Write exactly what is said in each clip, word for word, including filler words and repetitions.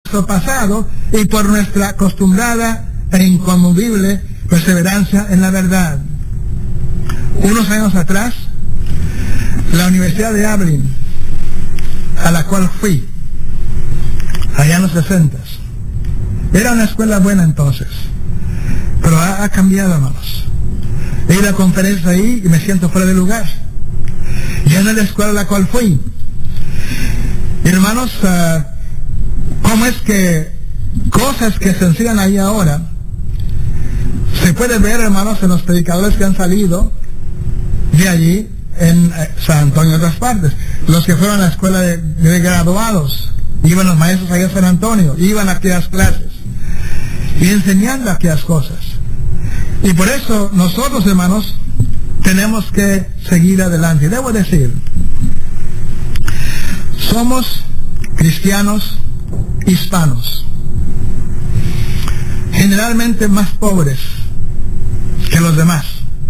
nuestro pasado y por nuestra acostumbrada e inconmovible perseverancia en la verdad. Unos años atrás, la Universidad de Abilene, a la cual fui, allá en los sesentas, era una escuela buena entonces, pero ha, ha cambiado, hermanos. He ido a conferencias ahí y me siento fuera de lugar. Ya no es la escuela a la cual fui. Y hermanos, uh, ¿cómo es que cosas que se enseñan ahí ahora se puede ver, hermanos, en los predicadores que han salido de allí en eh, San Antonio y otras partes? Los que fueron a la escuela de, de graduados, iban los maestros allá a San Antonio, iban a aquellas clases y enseñando aquellas cosas. Y por eso nosotros, hermanos, tenemos que seguir adelante. Y debo decir, somos cristianos hispanos, generalmente más pobres que los demás,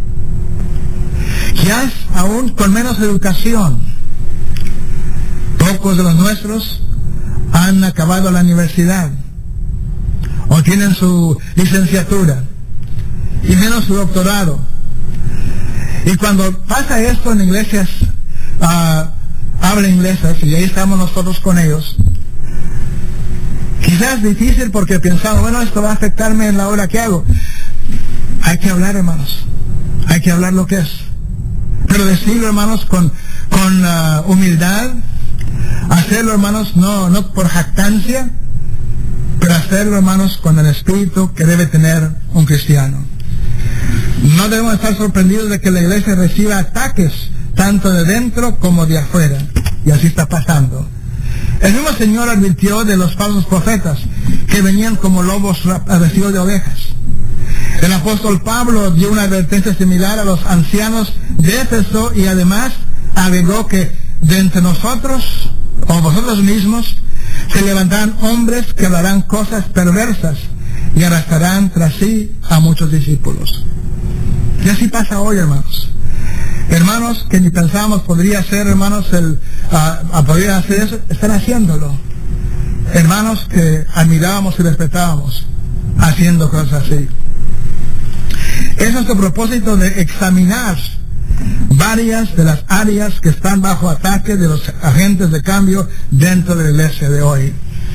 quizás aún con menos educación. Pocos de los nuestros han acabado la universidad o tienen su licenciatura y menos su doctorado. Y cuando pasa esto en iglesias uh, habla inglesas, y ahí estamos nosotros con ellos, quizás es difícil porque pensamos, bueno, esto va a afectarme en la hora que hago. Hay que hablar, hermanos, hay que hablar lo que es, pero decirlo, hermanos, con, con uh, humildad, hacerlo, hermanos, no, no por jactancia, pero hacerlo, hermanos, con el espíritu que debe tener un cristiano. No debemos estar sorprendidos de que la iglesia reciba ataques tanto de dentro como de afuera, y así está pasando. El mismo Señor advirtió de los falsos profetas que venían como lobos vestidos de ovejas. El apóstol Pablo dio una advertencia similar a los ancianos de Éfeso y además agregó que de entre nosotros o vosotros mismos se levantarán hombres que hablarán cosas perversas y arrastrarán tras sí a muchos discípulos. Y así pasa hoy, hermanos. Hermanos que ni pensábamos podría ser, hermanos, el a, a poder hacer eso, están haciéndolo. Hermanos que admirábamos y respetábamos, haciendo cosas así. Es nuestro propósito de examinar varias de las áreas que están bajo ataque de los agentes de cambio dentro de la iglesia de hoy.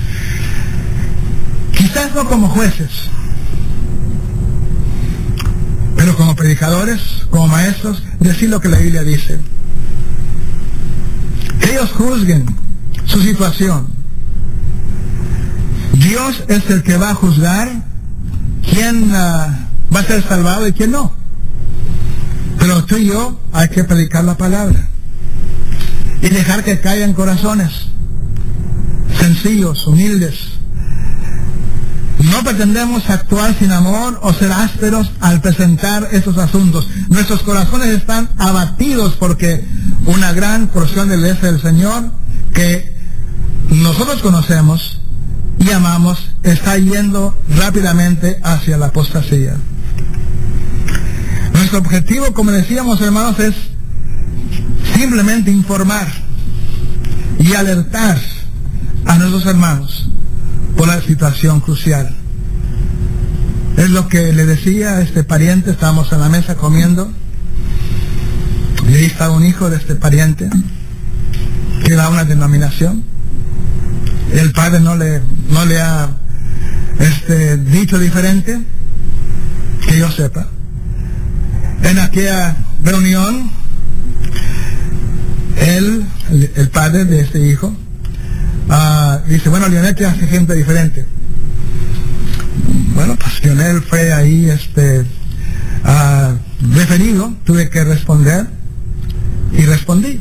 Quizás no como jueces, pero como predicadores, como maestros, decir lo que la Biblia dice. Que ellos juzguen su situación. Dios es el que va a juzgar quién uh, va a ser salvado y quién no. Pero tú y yo hay que predicar la palabra y dejar que caigan corazones sencillos, humildes. No pretendemos actuar sin amor o ser ásperos al presentar estos asuntos. Nuestros corazones están abatidos porque una gran porción de la iglesia del Señor que nosotros conocemos y amamos está yendo rápidamente hacia la apostasía. Nuestro objetivo, como decíamos, hermanos, es simplemente informar y alertar a nuestros hermanos por la situación crucial. Es lo que le decía a este pariente. Estábamos en la mesa comiendo y ahí estaba un hijo de este pariente que da una denominación. El padre no le no le ha este, dicho diferente que yo sepa. En aquella reunión, él, el, el padre de este hijo, uh, dice, bueno, Lionel te hace gente diferente. Bueno, pues Lionel fue ahí este uh, referido, tuve que responder y respondí.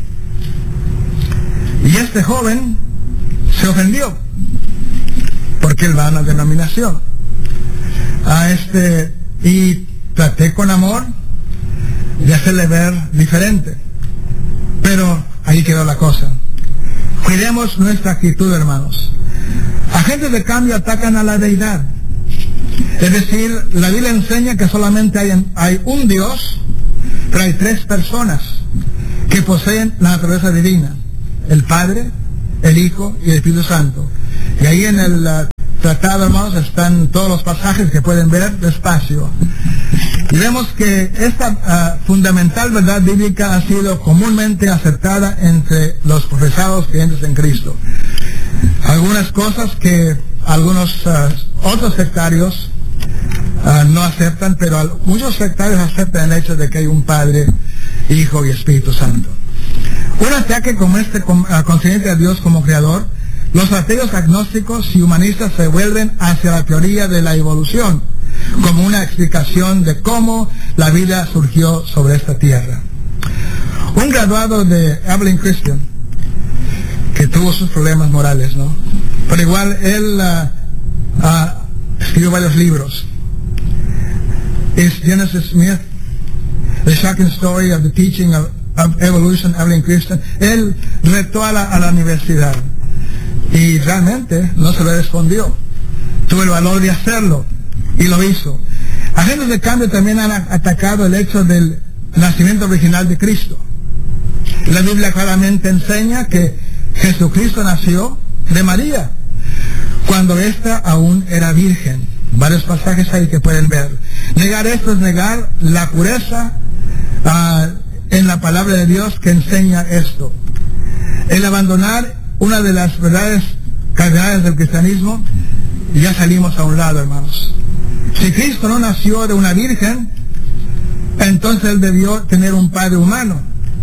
Y este joven se ofendió porque él va a una denominación. A este, y traté con amor de hacerle ver diferente, pero ahí quedó la cosa. Cuidemos nuestra actitud, hermanos. Agentes de cambio atacan a la deidad. Es decir, la Biblia enseña que solamente hay, hay un Dios, pero hay tres personas que poseen la naturaleza divina: el Padre, el Hijo y el Espíritu Santo. Y ahí en el tratado, hermanos, están todos los pasajes que pueden ver despacio. Y vemos que esta uh, fundamental verdad bíblica ha sido comúnmente aceptada entre los profesados creyentes en Cristo. Algunas cosas que algunos uh, otros sectarios uh, no aceptan, pero muchos sectarios aceptan el hecho de que hay un Padre, Hijo y Espíritu Santo. Un ataque como este uh, concerniente a Dios como Creador, los ateos agnósticos y humanistas se vuelven hacia la teoría de la evolución como una explicación de cómo la vida surgió sobre esta tierra. Un graduado de Abilene Christian, que tuvo sus problemas morales, ¿no? Pero igual él uh, uh, escribió varios libros. Es Genesis Smith, The Shocking Story of the Teaching of, of Evolution, Abilene Christian. Él retó a la, a la universidad y realmente no se le respondió. Tuvo el valor de hacerlo y lo hizo. Agentes de cambio también han atacado el hecho del nacimiento original de Cristo. La Biblia claramente enseña que Jesucristo nació de María, cuando ésta aún era virgen. Varios pasajes ahí que pueden ver. Negar esto es negar la pureza uh, en la palabra de Dios que enseña esto. El abandonar una de las verdades cardinales del cristianismo, ya salimos a un lado, hermanos. Si Cristo no nació de una virgen, entonces Él debió tener un padre humano.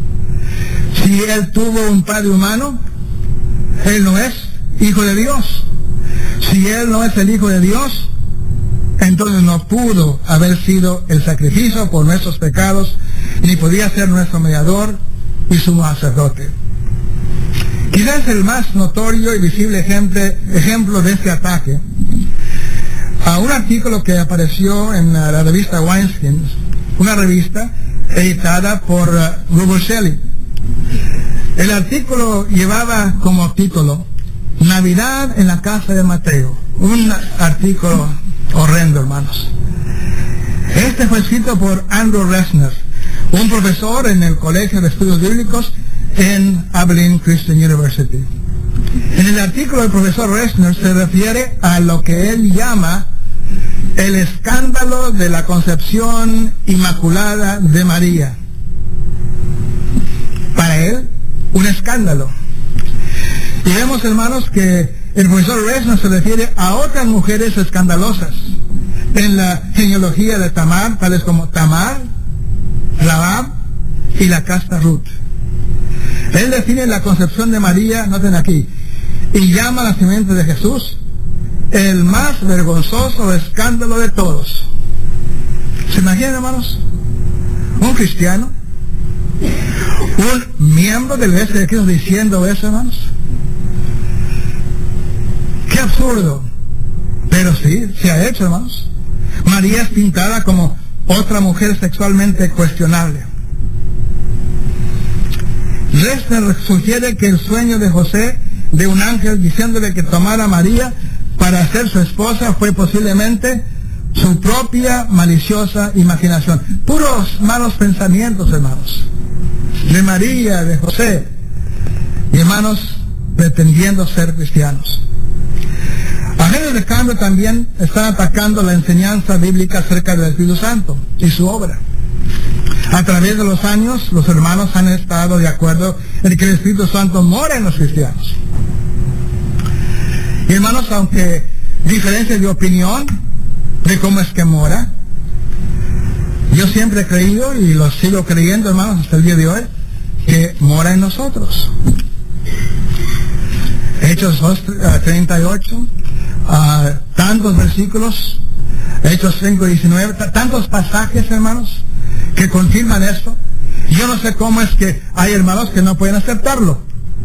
Si Él tuvo un padre humano, Él no es hijo de Dios. Si Él no es el hijo de Dios, entonces no pudo haber sido el sacrificio por nuestros pecados, ni podía ser nuestro mediador y sumo sacerdote. Quizás el más notorio y visible ejemplo, ejemplo de este ataque, a un artículo que apareció en la revista Weinstein, una revista editada por uh, Rubel Shelley. El artículo llevaba como título Navidad en la casa de Mateo. Un artículo horrendo, hermanos. Este fue escrito por Andrew Resner, un profesor en el Colegio de Estudios Bíblicos en Abilene Christian University. En el artículo el profesor Resner se refiere a lo que él llama el escándalo de la concepción inmaculada de María. Para él, un escándalo. Y vemos, hermanos, que el profesor Resner se refiere a otras mujeres escandalosas en la genealogía de Tamar, tales como Tamar, Rahab y la casta Ruth. Él define la concepción de María, noten aquí, y llama al nacimiento de Jesús el más vergonzoso escándalo de todos. ¿Se imaginan, hermanos? Un cristiano, un miembro de la iglesia de Cristo diciendo eso, hermanos. ¡Qué absurdo! Pero sí, se ha hecho, hermanos. María es pintada como otra mujer sexualmente cuestionable. Resner sugiere que el sueño de José de un ángel diciéndole que tomara a María para ser su esposa fue posiblemente su propia maliciosa imaginación. Puros malos pensamientos, hermanos, de María, de José, y hermanos pretendiendo ser cristianos. Agentes de cambio también están atacando la enseñanza bíblica acerca del Espíritu Santo y su obra. A través de los años, los hermanos han estado de acuerdo en que el Espíritu Santo mora en los cristianos. Y hermanos, aunque diferencias de opinión de cómo es que mora, yo siempre he creído, y lo sigo creyendo, hermanos, hasta el día de hoy, que mora en nosotros. Hechos dos, treinta y ocho, uh, tantos versículos, Hechos cinco, diecinueve, tantos pasajes, hermanos, que confirman esto. Yo no sé cómo es que hay hermanos que no pueden aceptarlo.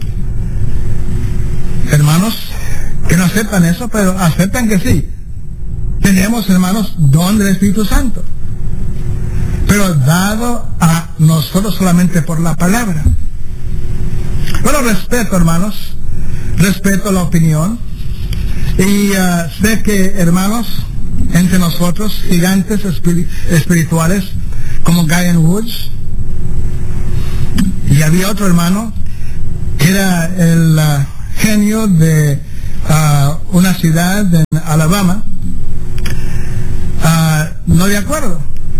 Hermanos que no aceptan eso, pero aceptan que sí. Tenemos, hermanos, don del Espíritu Santo, pero dado a nosotros solamente por la palabra. Bueno, respeto, hermanos, respeto la opinión, y uh, sé que, hermanos, entre nosotros, gigantes espir espirituales, como Guyan Woods, y había otro hermano que era el uh, genio de a una ciudad en Alabama, uh, no de acuerdo.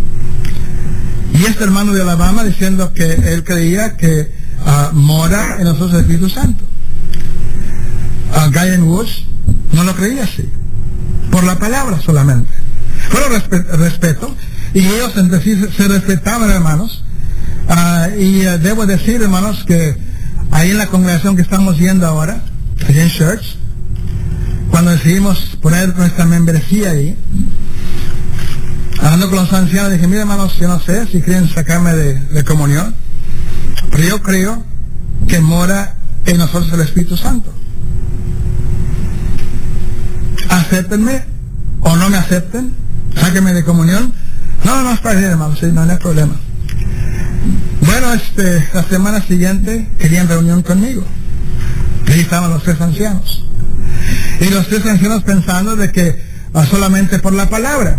Y este hermano de Alabama diciendo que él creía que uh, mora en nosotros el Espíritu Santo. Uh, Guy Woods no lo creía así, por la palabra solamente. Pero respe- respeto, y ellos entre sí se, se respetaban, hermanos. Uh, y uh, debo decir, hermanos, que ahí en la congregación que estamos yendo ahora, en Church, cuando decidimos poner nuestra membresía ahí, hablando con los ancianos, dije, mira, hermanos, yo no sé si quieren sacarme de, de comunión, pero yo creo que mora en nosotros el Espíritu Santo. Acéptenme o no me acepten, sáquenme de comunión. No, no, está bien, hermanos, sí, no, no hay problema. Bueno, este, la semana siguiente querían reunión conmigo. Ahí estaban los tres ancianos. Y los tres ancianos pensando de que ah, solamente por la palabra.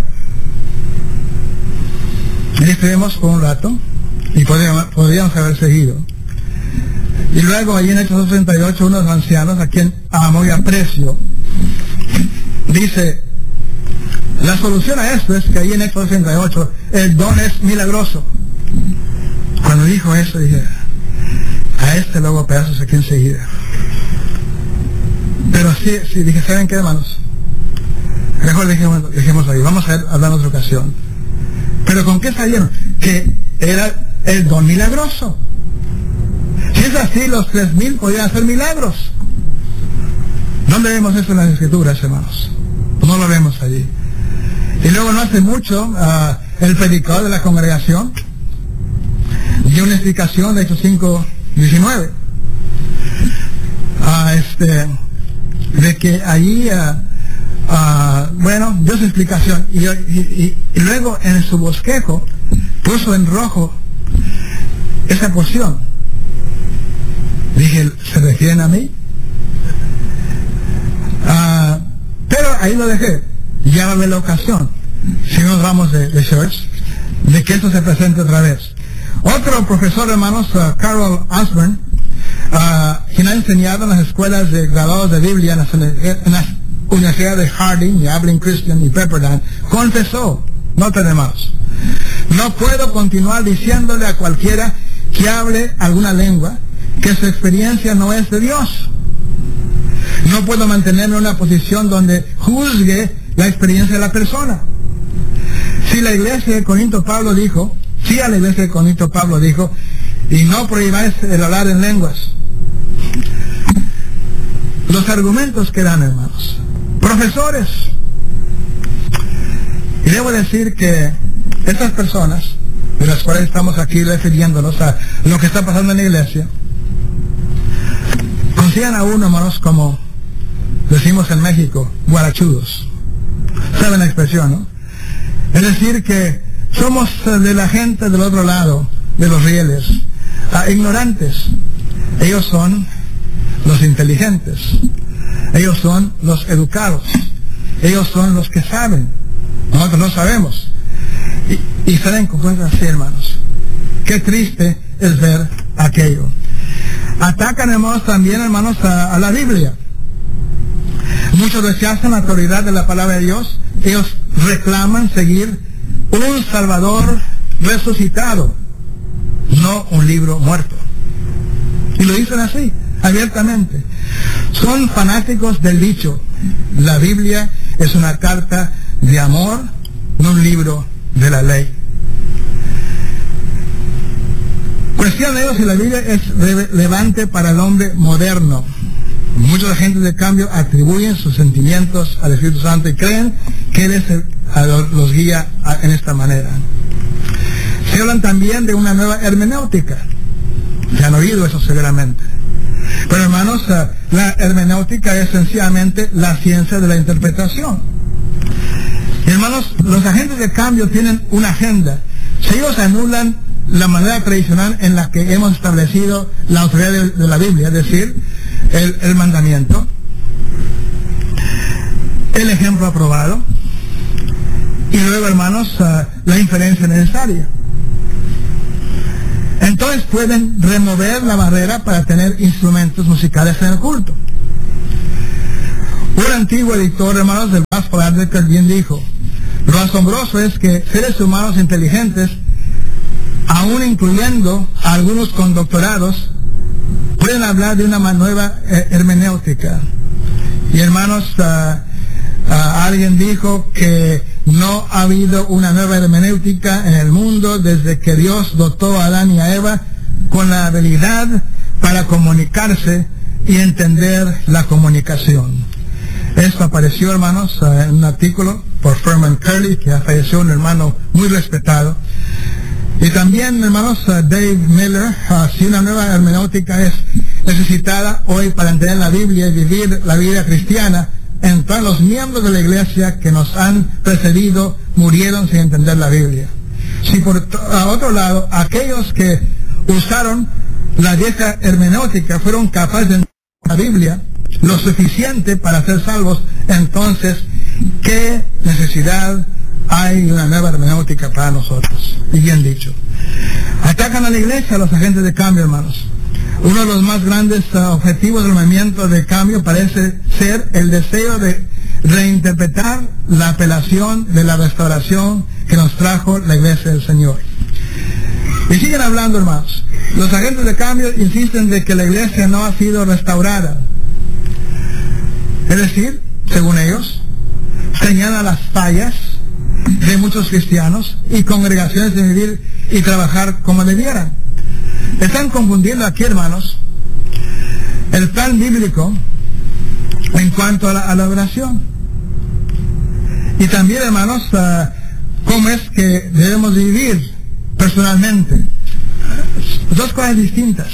Y estuvimos por un rato y podríamos, podríamos haber seguido. Y luego ahí en Hechos sesenta y ocho, unos ancianos a quien amo y aprecio, dice, la solución a esto es que ahí en Hechos sesenta y ocho el don es milagroso. Cuando dijo eso dije, a este lo hago pedazos aquí enseguida. Pero sí, sí, dije, ¿saben qué, hermanos? Mejor dejemos, dejemos ahí, vamos a hablar en otra ocasión. Pero ¿con qué salieron? Que era el don milagroso. Si es así, los tres mil podían hacer milagros. ¿Dónde vemos eso en las Escrituras, hermanos? No lo vemos allí. Y luego no hace mucho, uh, el predicador de la congregación dio una explicación de Hechos cinco diecinueve. Uh, este, de que allí, uh, uh, bueno, dio su explicación. Y, y, y, y luego en su bosquejo puso en rojo esa porción. Dije, ¿se refieren a mí? Uh, pero ahí lo dejé. Ya va a haber la ocasión, si nos vamos de, de Church, de que esto se presente otra vez. Otro profesor, hermanos, uh, Carol Osborne, uh, quien ha enseñado en las escuelas de graduados de Biblia en las, en las universidades de Harding, y Abilene Christian y Pepperdine, confesó, noten, hermanos, no puedo continuar diciéndole a cualquiera que hable alguna lengua que su experiencia no es de Dios. No puedo mantenerme en una posición donde juzgue la experiencia de la persona. Si la iglesia de Corinto Pablo dijo, si a la iglesia de Corinto Pablo dijo, y no prohibáis el hablar en lenguas. Los argumentos que dan, hermanos. Profesores. Y debo decir que estas personas, de las cuales estamos aquí refiriéndonos a lo que está pasando en la iglesia, consideran a uno, hermanos, como decimos en México, guarachudos. ¿Saben la expresión, no? Es decir, que somos de la gente del otro lado, de los rieles, uh, ignorantes. Ellos son los inteligentes. Ellos son los educados. Ellos son los que saben. Nosotros no sabemos. Y, y saben cómo es así, hermanos. Qué triste es ver aquello. Atacan, hermanos, también, hermanos, a, a la Biblia. Muchos rechazan la autoridad de la palabra de Dios. Ellos reclaman seguir un Salvador resucitado, no un libro muerto. Y lo dicen así, abiertamente. Son fanáticos del dicho, la Biblia es una carta de amor, no un libro de la ley. Cuestionan ellos si la Biblia es relevante para el hombre moderno. Muchos agentes de cambio atribuyen sus sentimientos al Espíritu Santo y creen que Él es el, los guía en esta manera. Se hablan también de una nueva hermenéutica. Se han oído eso seguramente. Pero, hermanos, la hermenéutica es sencillamente la ciencia de la interpretación. Y, hermanos, los agentes de cambio tienen una agenda. Si ellos anulan la manera tradicional en la que hemos establecido la autoridad de, de la Biblia, es decir, el, el mandamiento, el ejemplo aprobado, y luego, hermanos, uh, la inferencia necesaria. Entonces pueden remover la barrera para tener instrumentos musicales en el culto. Un antiguo editor, hermanos, del Gospel Advocate bien dijo: lo asombroso es que seres humanos inteligentes, aún incluyendo a algunos con doctorados, pueden hablar de una nueva eh, hermenéutica. Y hermanos, uh, uh, alguien dijo que no ha habido una nueva hermenéutica en el mundo desde que Dios dotó a Adán y a Eva con la habilidad para comunicarse y entender la comunicación. Esto apareció, hermanos, uh, en un artículo por Furman Curley, que falleció, un hermano muy respetado. Y también, hermanos, uh, Dave Miller, uh, si una nueva hermenéutica es necesitada hoy para entender la Biblia y vivir la vida cristiana, entonces los miembros de la iglesia que nos han precedido murieron sin entender la Biblia. Si por a otro lado, aquellos que usaron la vieja hermenéutica fueron capaces de entender la Biblia lo suficiente para ser salvos, entonces, ¿qué necesidad hay de una nueva hermenéutica para nosotros? Y bien dicho. Atacan a la iglesia los agentes de cambio, hermanos. Uno de los más grandes uh, objetivos del movimiento de cambio parece ser el deseo de reinterpretar la apelación de la restauración que nos trajo la iglesia del Señor. Y siguen hablando, hermanos. Los agentes de cambio insisten de que la iglesia no ha sido restaurada. Es decir, según ellos, señalan las fallas de muchos cristianos y congregaciones de vivir y trabajar como debieran. Están confundiendo aquí, hermanos, el plan bíblico en cuanto a la, a la oración. Y también, hermanos, uh, cómo es que debemos vivir personalmente. Dos cosas distintas.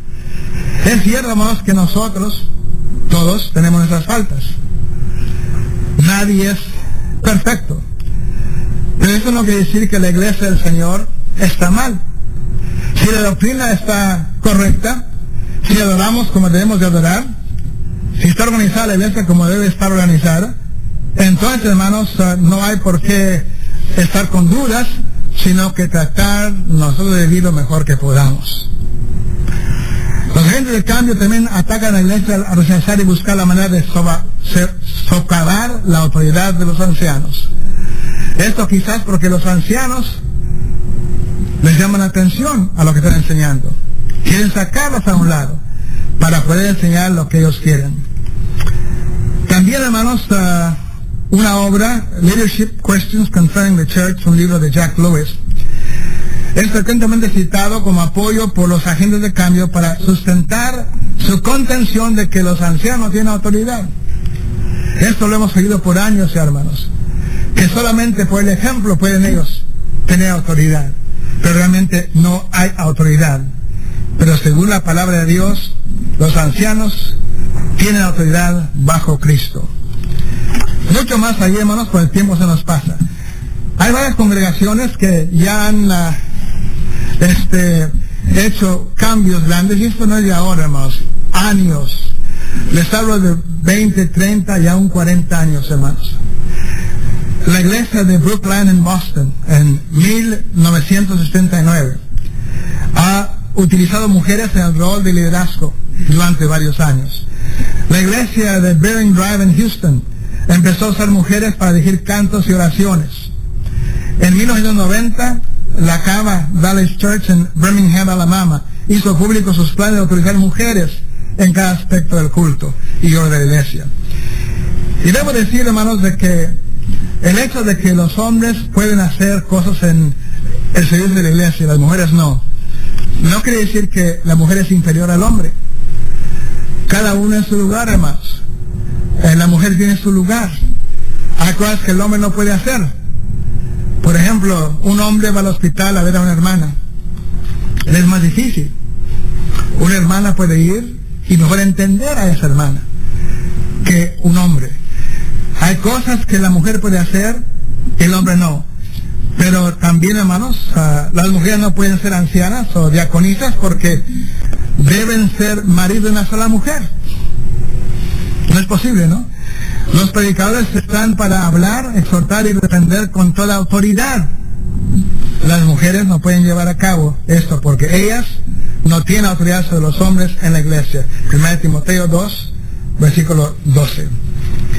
Es cierto, hermanos, que nosotros, todos, tenemos nuestras faltas. Nadie es perfecto. Pero eso no quiere decir que la iglesia del Señor está mal. Si la doctrina está correcta, si adoramos como debemos de adorar, si está organizada la iglesia como debe estar organizada, entonces, hermanos, no hay por qué estar con dudas, sino que tratar nosotros de vivir lo mejor que podamos. Los agentes de cambio también atacan a la iglesia al rechazar y buscar la manera de soba, socavar la autoridad de los ancianos. Esto quizás porque los ancianos les llaman la atención a lo que están enseñando. Quieren sacarlos a un lado para poder enseñar lo que ellos quieren. También, hermanos, uh, una obra, Leadership Questions Concerning the Church, un libro de Jack Lewis, es frecuentemente citado como apoyo por los agentes de cambio para sustentar su contención de que los ancianos tienen autoridad. Esto lo hemos seguido por años, hermanos, que solamente por el ejemplo pueden ellos tener autoridad, pero realmente no hay autoridad. Pero según la palabra de Dios, los ancianos tienen autoridad bajo Cristo. Mucho más allá, hermanos, por el tiempo se nos pasa. Hay varias congregaciones que ya han uh, este, hecho cambios grandes, y esto no es de ahora, hermanos, años. Les hablo de veinte, treinta y aún cuarenta años, hermanos. La iglesia de Brookline en Boston, en mil novecientos setenta y nueve, ha utilizado mujeres en el rol de liderazgo durante varios años. La iglesia de Bering Drive en Houston empezó a usar mujeres para dirigir cantos y oraciones. En mil novecientos noventa, la Cava Valley Church en Birmingham, Alabama, hizo público sus planes de autorizar mujeres en cada aspecto del culto y orden de la iglesia. Y debo decir, hermanos, de que el hecho de que los hombres pueden hacer cosas en el servicio de la iglesia y las mujeres no, no quiere decir que la mujer es inferior al hombre. Cada uno en su lugar, hermanos. Eh, la mujer tiene su lugar. Hay cosas que el hombre no puede hacer. Por ejemplo, un hombre va al hospital a ver a una hermana. Es más difícil. Una hermana puede ir y mejor entender a esa hermana que un hombre. Hay cosas que la mujer puede hacer y el hombre no. Pero también, hermanos, uh, las mujeres no pueden ser ancianas o diaconisas porque deben ser marido de una sola mujer. No es posible, ¿no? Los predicadores están para hablar, exhortar y defender con toda autoridad. Las mujeres no pueden llevar a cabo esto porque ellas no tienen autoridad sobre los hombres en la iglesia. Primera de Timoteo dos, versículo doce.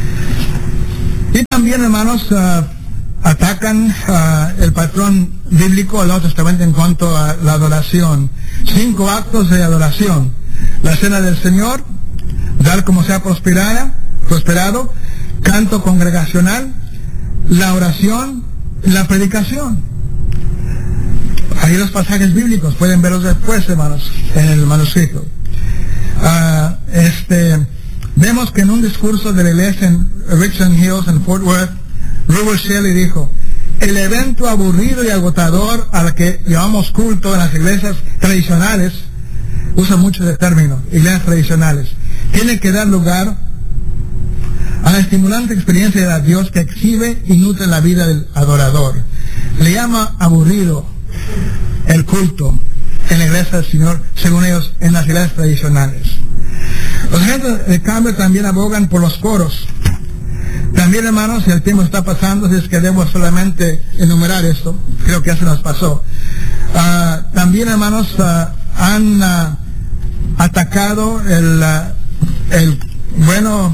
hermanos, uh, atacan uh, el patrón bíblico del Nuevo Testamento en cuanto a la adoración. Cinco actos de adoración: la cena del Señor, dar como sea prosperada, prosperado, canto congregacional, la oración, la predicación. Hay los pasajes bíblicos, pueden verlos después, hermanos, en el manuscrito. Uh, este, vemos que en un discurso de la iglesia en Richland Hills, en Fort Worth, Robert Shelley dijo: el evento aburrido y agotador al que llamamos culto en las iglesias tradicionales, usa mucho de término, iglesias tradicionales, tiene que dar lugar a la estimulante experiencia de Dios que exhibe y nutre la vida del adorador. Le llama aburrido el culto en la iglesia del Señor, según ellos, en las iglesias tradicionales. Los agentes de cambio también abogan por los coros. También, hermanos, si el tiempo está pasando, si es que debo solamente enumerar esto, creo que ya se nos pasó. Uh, también, hermanos, uh, han uh, atacado el, uh, el, bueno,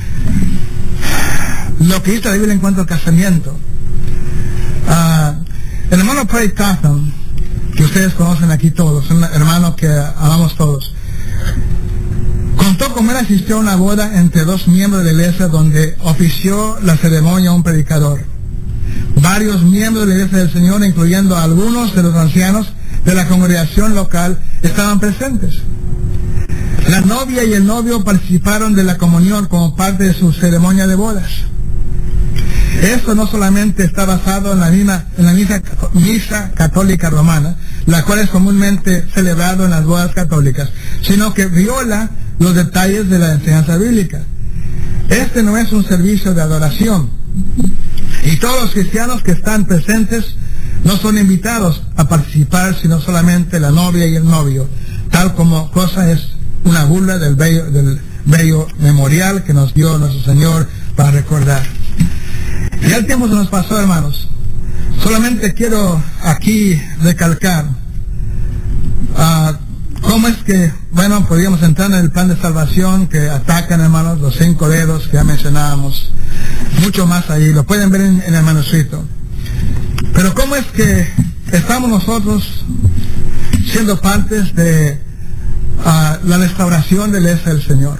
lo que dice la Biblia en cuanto al casamiento. Uh, el hermano Craig Cotham, que ustedes conocen aquí todos, un hermano que amamos todos, contó cómo él asistió a una boda entre dos miembros de la iglesia donde ofició la ceremonia un predicador. Varios miembros de la iglesia del Señor, incluyendo a algunos de los ancianos de la congregación local, estaban presentes. La novia y el novio participaron de la comunión como parte de su ceremonia de bodas. Esto no solamente está basado en la misma, en la misa, misa católica romana, la cual es comúnmente celebrado en las bodas católicas, sino que viola los detalles de la enseñanza bíblica. Este no es un servicio de adoración, y todos los cristianos que están presentes no son invitados a participar, sino solamente la novia y el novio, tal como cosa es una burla del bello, del bello memorial que nos dio nuestro Señor para recordar. Ya el tiempo se nos pasó, hermanos. Solamente quiero aquí recalcar uh, cómo es que, bueno, podríamos entrar en el plan de salvación que atacan, hermanos, los cinco dedos que ya mencionábamos, mucho más ahí, lo pueden ver en, en el manuscrito. Pero cómo es que estamos nosotros siendo partes de uh, la restauración de la iglesia del Señor.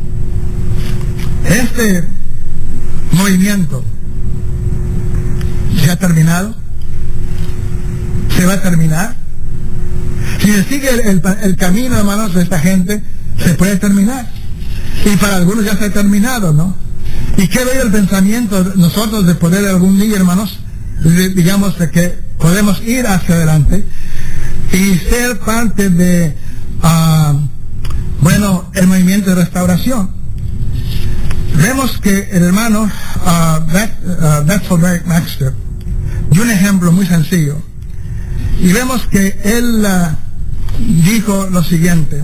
Este movimiento se ha terminado, se va a terminar. Si se sigue el, el, el camino, hermanos, de esta gente, se puede terminar. Y para algunos ya se ha terminado, ¿no? Y qué bello el pensamiento nosotros de poder algún día, hermanos, de, digamos, de que podemos ir hacia adelante y ser parte de, uh, bueno, el movimiento de restauración. Vemos que el hermano uh, Beth, uh, Bethel Baxter dio un ejemplo muy sencillo, y vemos que él uh, dijo lo siguiente: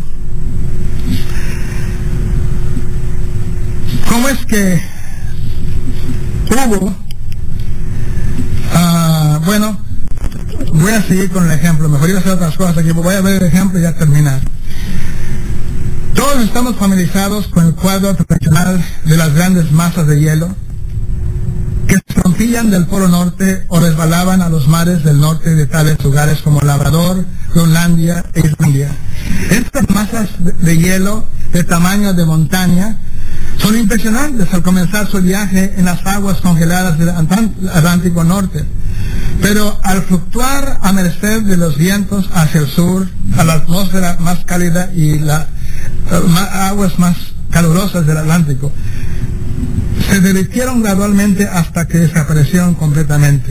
¿cómo es que hubo, uh, bueno, voy a seguir con el ejemplo, mejor iba a hacer otras cosas aquí, voy a ver el ejemplo y ya terminar. Todos estamos familiarizados con el cuadro tradicional de las grandes masas de hielo que se rompían del Polo Norte o resbalaban a los mares del norte de tales lugares como Labrador, Groenlandia e Islandia. Estas masas de hielo de tamaño de montaña son impresionantes al comenzar su viaje en las aguas congeladas del Atlántico Norte, pero al fluctuar a merced de los vientos hacia el sur, a la atmósfera más cálida y las aguas más calurosas del Atlántico, se derritieron gradualmente hasta que desaparecieron completamente.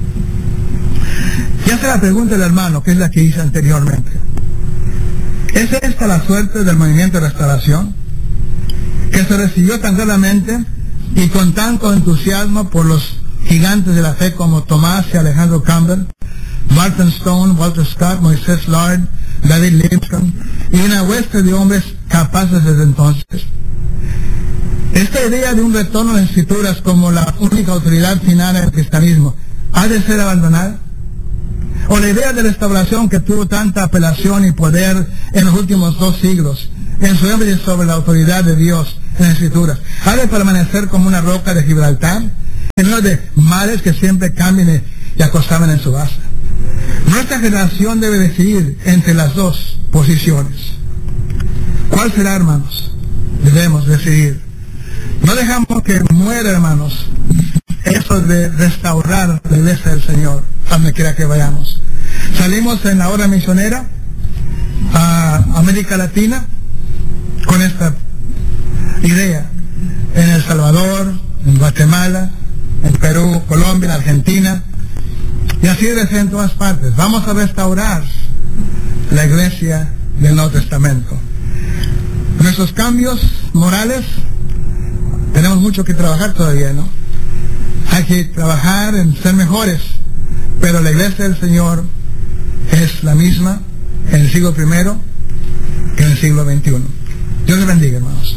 Y hace la pregunta del hermano, que es la que hice anteriormente: ¿es esta la suerte del movimiento de restauración, que se recibió tan claramente y con tanto entusiasmo por los gigantes de la fe como Tomás y Alejandro Campbell, Barton Stone, Walter Scott, Moisés Lard, David Livingstone y una hueste de hombres capaces desde entonces? Esta idea de un retorno a las Escrituras como la única autoridad final en el cristianismo ha de ser abandonada, o la idea de restauración que tuvo tanta apelación y poder en los últimos dos siglos en su énfasis sobre la autoridad de Dios en las Escrituras ha de permanecer como una roca de Gibraltar sino de males que siempre cambien y acostaban en su base. Nuestra generación debe decidir entre las dos posiciones. ¿Cuál será, hermanos? Debemos decidir. No dejamos que muera, hermanos, eso de restaurar la iglesia del Señor, a donde quiera que vayamos. Salimos en la hora misionera a América Latina con esta idea. En El Salvador, en Guatemala, en Perú, Colombia, en Argentina, y así desde en todas partes. Vamos a restaurar la iglesia del Nuevo Testamento. Nuestros cambios morales, tenemos mucho que trabajar todavía, ¿no? Hay que trabajar en ser mejores, pero la iglesia del Señor es la misma en el siglo primero que en el siglo veintiuno. Dios les bendiga, hermanos.